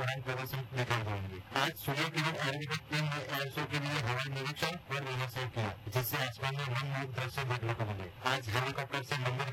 रंगारंग प्रदर्शन दिखाई देंगे। आज सूर्य किरण आयुर्वेदिक टीम ने एयर शो के लिए हवाई निरीक्षण और रिहर्सल किया, जिससे आसमान में मनमोहक दृश्य देखने को मिले। आज हेलीकॉप्टर से मंदिर